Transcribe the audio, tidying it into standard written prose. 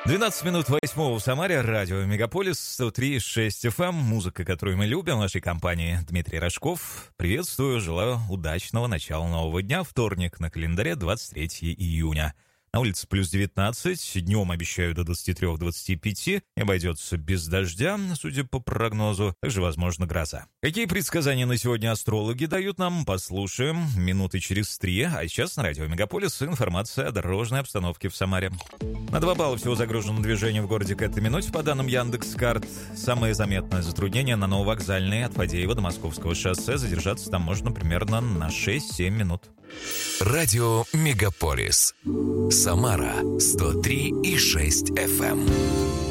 12 минут 8 в Самаре, радио Мегаполис, 103,6 FM, музыка, которую мы любим, в нашей компании Дмитрий Рожков. Приветствую, желаю удачного начала нового дня, вторник, на календаре 23 июня. На улице плюс 19, днем обещают до 23-25, не обойдется без дождя, судя по прогнозу, также возможно гроза. Какие предсказания на сегодня астрологи дают нам, послушаем минуты через 3, а сейчас на радио Мегаполис информация о дорожной обстановке в Самаре. На 2 балла всего загружено движение в городе к этой минуте, по данным Яндекс.Карт. Самое заметное затруднение на Нововокзальной от Фадеева до Московского шоссе, задержаться там можно примерно на 6-7 минут. Радио Мегаполис. Самара 103,6 FM.